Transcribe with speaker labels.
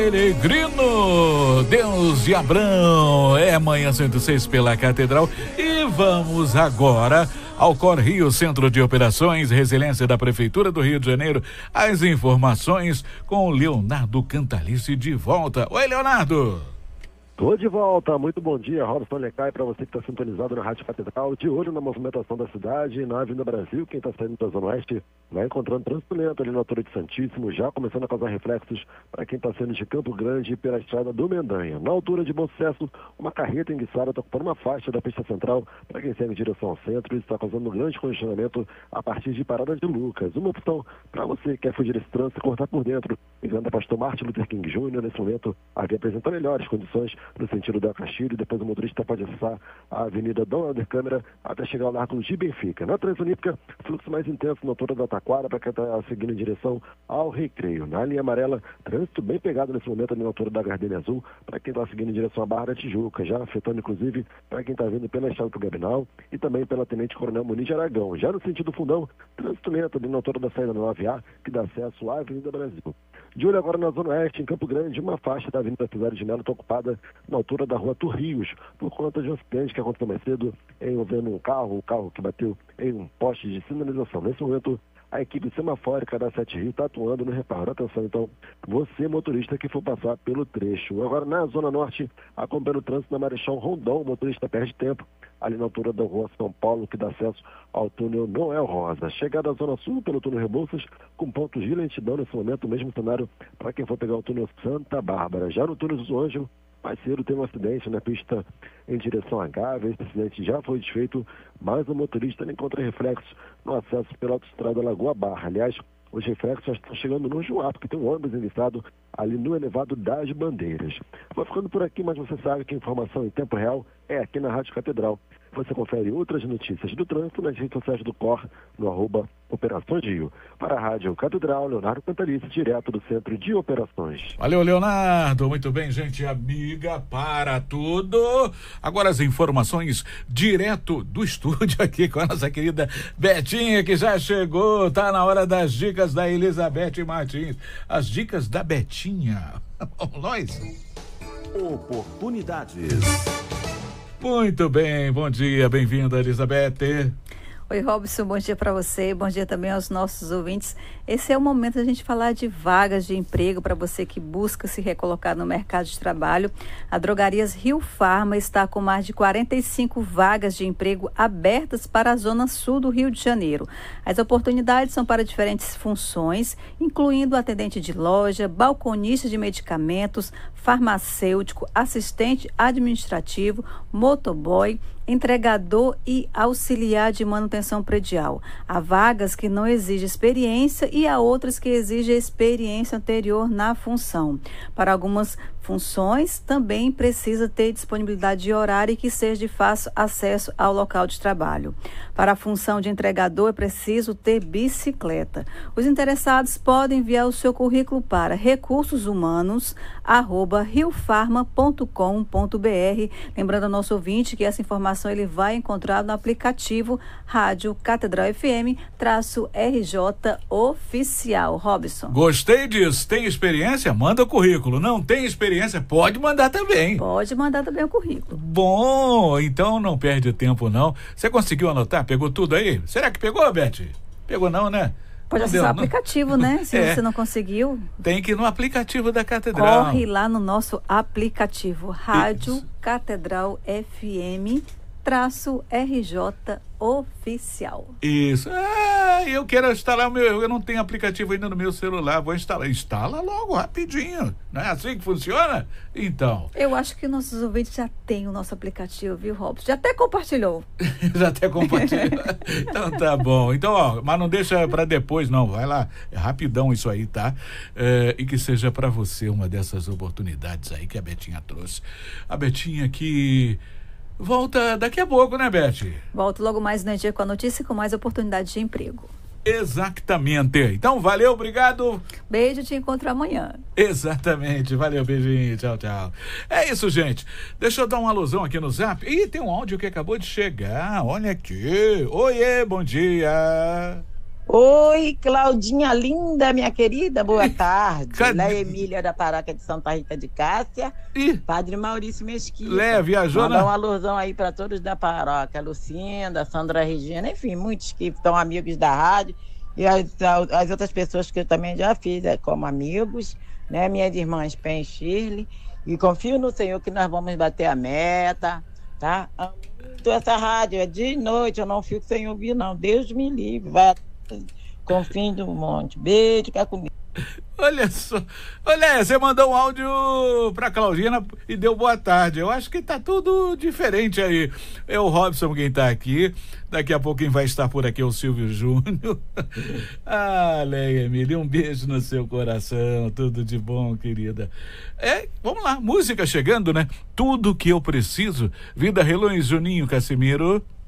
Speaker 1: Peregrino, Deus de Abrão, é Manhã 106 pela Catedral e vamos agora ao Cor Rio, Centro de Operações, Resiliência da Prefeitura do Rio de Janeiro. As informações com o Leonardo Cantalice de volta. Oi, Leonardo!
Speaker 2: Tô de volta, muito bom dia, Robson Lecai, para você que está sintonizado na Rádio Catedral, de olho na movimentação da cidade, na Avenida Brasil. Quem está saindo da Zona Oeste vai encontrando trânsito lento ali na altura de Santíssimo, já começando a causar reflexos para quem está saindo de Campo Grande pela estrada do Mendanha. Na altura de Bom Sucesso, uma carreta enguiçada está ocupando uma faixa da pista central para quem segue em direção ao centro. Isso está causando um grande congestionamento a partir de Parada de Lucas. Uma opção para você que quer fugir desse trânsito e cortar por dentro, ligando a Pastor Martin Luther King Jr. Nesse momento, a via apresenta melhores condições no sentido da Castilho, e depois o motorista pode acessar a Avenida Dom Helder Câmara até chegar ao Largo de Benfica. Na Transunípica, fluxo mais intenso na altura da Taquara para quem está seguindo em direção ao Recreio. Na linha amarela, trânsito bem pegado nesse momento ali na altura da Gardenia Azul para quem está seguindo em direção à Barra da Tijuca, já afetando inclusive para quem está vindo pela estrada do Gabinal e também pela Tenente Coronel Muniz de Aragão. Já no sentido fundão, trânsito lento ali na altura da saída do 9A, que dá acesso à Avenida Brasil. De olho agora na Zona Oeste, em Campo Grande, uma faixa da Avenida Cesário de Melo está ocupada na altura da Rua Torrios, por conta de um acidente que aconteceu mais cedo envolvendo um carro que bateu em um poste de sinalização. Nesse momento, a equipe semafórica da 7 Rio está atuando no reparo. Atenção, então, você, motorista que for passar pelo trecho. Agora, na Zona Norte, acompanhando o trânsito na Marechal Rondon, o motorista perde tempo ali na altura da Rua São Paulo, que dá acesso ao túnel Noel Rosa. Chegada à Zona Sul pelo túnel Rebouças, com pontos de lentidão nesse momento, o mesmo cenário para quem for pegar o túnel Santa Bárbara. Já no túnel do Ângelo, mais cedo tem um acidente na pista em direção a Gávea. Esse acidente já foi desfeito, mas o motorista não encontra reflexos no acesso pela autoestrada Lagoa Barra. Aliás, os reflexos já estão chegando no Juá, porque tem um ônibus enguiçado ali no elevado das Bandeiras. Vou ficando por aqui, mas você sabe que a informação em tempo real é aqui na Rádio Catedral. Você confere outras notícias do trânsito nas redes sociais do COR, no @Operações Rio. Para a Rádio Catedral, Leonardo Cantalice, direto do Centro de Operações.
Speaker 1: Valeu, Leonardo. Muito bem, gente amiga, para tudo. Agora as informações direto do estúdio aqui com a nossa querida Betinha, que já chegou. Tá na hora das dicas da Elizabeth Martins. As dicas da Betinha. Vamos nós.
Speaker 3: Oportunidades.
Speaker 1: Muito bem, bom dia, bem-vinda, Elizabeth.
Speaker 4: Oi, Robson, bom dia para você, bom dia também aos nossos ouvintes. Esse é o momento da gente falar de vagas de emprego para você que busca se recolocar no mercado de trabalho. A Drogarias Rio Farma está com mais de 45 vagas de emprego abertas para a Zona Sul do Rio de Janeiro. As oportunidades são para diferentes funções, incluindo atendente de loja, balconista de medicamentos, farmacêutico, assistente administrativo, motoboy, entregador e auxiliar de manutenção predial. Há vagas que não exigem experiência e há outras que exigem experiência anterior na função. Para algumas funções, também precisa ter disponibilidade de horário e que seja de fácil acesso ao local de trabalho. Para a função de entregador, é preciso ter bicicleta. Os interessados podem enviar o seu currículo para recursosumanos@riofarma.com.br. Lembrando ao nosso ouvinte que essa informação ele vai encontrar no aplicativo Rádio Catedral FM-RJ Oficial. Robson.
Speaker 1: Gostei disso. Tem experiência? Manda o currículo. Não tem experiência? Pode mandar também.
Speaker 4: Pode mandar também o currículo.
Speaker 1: Bom, então não perde tempo não. Você conseguiu anotar? Pegou tudo aí? Será que pegou, Beth? Pegou não, né?
Speaker 4: Pode acessar o aplicativo, né? Se você não conseguiu.
Speaker 1: Tem que ir no aplicativo da Catedral.
Speaker 4: Corre lá no nosso aplicativo Rádio Catedral FM-RJ Oficial.
Speaker 1: Isso. Eu quero instalar o meu. Eu não tenho aplicativo ainda no meu celular. Vou instalar. Instala logo, rapidinho. Não é assim que funciona? Então.
Speaker 4: Eu acho que nossos ouvintes já têm o nosso aplicativo, viu, Robson? Já até compartilhou.
Speaker 1: Já até compartilhou. Então tá bom. Então, ó, mas não deixa pra depois, não. Vai lá. É rapidão isso aí, tá? E que seja pra você uma dessas oportunidades aí que a Betinha trouxe. A Betinha que volta daqui a pouco, né, Beth?
Speaker 4: Volto logo mais no dia com a notícia e com mais oportunidades de emprego.
Speaker 1: Exatamente. Então, valeu, obrigado.
Speaker 4: Beijo, te encontro amanhã.
Speaker 1: Exatamente. Valeu, beijinho. Tchau, tchau. É isso, gente. Deixa eu dar uma alusão aqui no Zap. Ih, tem um áudio que acabou de chegar. Olha aqui. Oiê, bom dia.
Speaker 3: Oi, Claudinha linda, minha querida, boa tarde. Léa Emília da Paróquia de Santa Rita de Cássia. Padre Maurício Mesquita.
Speaker 1: Léa, viajou,
Speaker 3: né? Mandar um alusão aí para todos da paróquia, Lucinda, Sandra Regina, enfim, muitos que estão amigos da rádio. E as outras pessoas que eu também já fiz como amigos, né? Minhas irmãs Pen e Shirley. E confio no Senhor que nós vamos bater a meta, tá? Amo muito essa rádio, é de noite, eu não fico sem ouvir, não. Deus me livre, vai confio do monte. Beijo, fica comigo.
Speaker 1: Olha só, olha, você mandou um áudio pra Claudina e deu boa tarde. Eu acho que tá tudo diferente aí. É o Robson quem tá aqui. Daqui a pouquinho vai estar por aqui o Silvio Júnior. Ah, Léa Emília, um beijo no seu coração. Tudo de bom, querida. Vamos lá, música chegando, né? Tudo que eu preciso. Vida Relões, Juninho Casimiro.